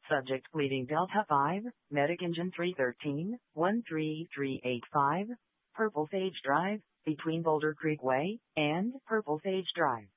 Subject bleeding Delta 5, medic engine 313, 13385, Purple Sage Drive, between Boulder Creek Way and Purple Sage Drive.